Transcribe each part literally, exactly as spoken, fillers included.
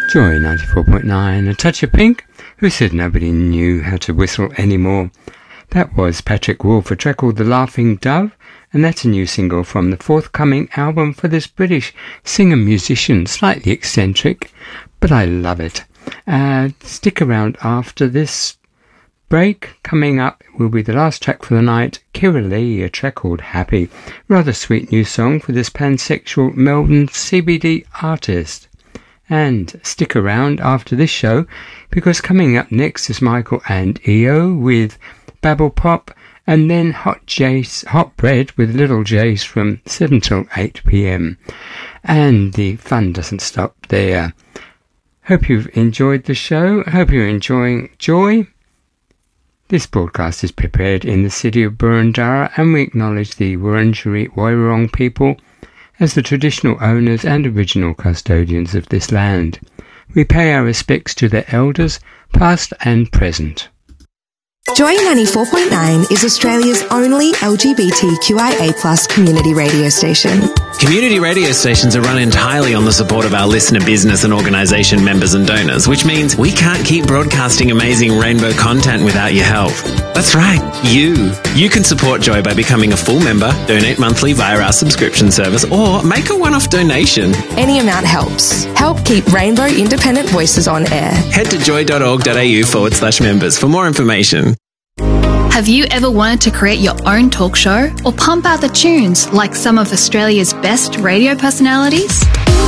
Joy ninety-four point nine, A Touch of Pink. Who said nobody knew how to whistle anymore? That was Patrick Wolf, a track called The Laughing Dove, and that's a new single from the forthcoming album for this British singer-musician, slightly eccentric, but I love it. Uh, stick around after this break. Coming up will be the last track for the night, Kira Lee, a track called Happy. Rather sweet new song for this pansexual Melbourne C B D artist. And stick around after this show, because coming up next is Michael and E O with Babble Pop, and then Hot Jace, Hot Bread with Little Jace from seven till eight p.m. And the fun doesn't stop there. Hope you've enjoyed the show. Hope you're enjoying Joy. This broadcast is prepared in the city of Boroondara, and we acknowledge the Wurundjeri Woiwurrung people as the traditional owners and original custodians of this land. We pay our respects to their elders, past and present. Joy ninety-four point nine is Australia's only L G B T Q I A plus community radio station. Community radio stations are run entirely on the support of our listener business and organisation members and donors, which means we can't keep broadcasting amazing rainbow content without your help. That's right, you. You can support Joy by becoming a full member, donate monthly via our subscription service, or make a one-off donation. Any amount helps. Help keep Rainbow Independent Voices on air. Head to joy.org.au forward slash members for more information. Have you ever wanted to create your own talk show or pump out the tunes like some of Australia's best radio personalities?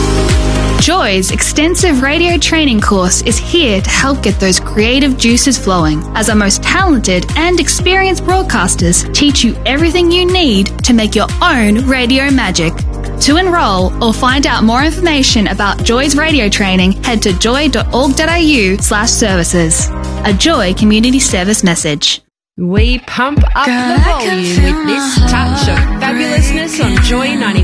Joy's extensive radio training course is here to help get those creative juices flowing, as our most talented and experienced broadcasters teach you everything you need to make your own radio magic. To enrol or find out more information about Joy's radio training, head to joy.org.au slash services. A Joy Community Service message. We pump up the volume with this touch of fabulousness on Joy ninety.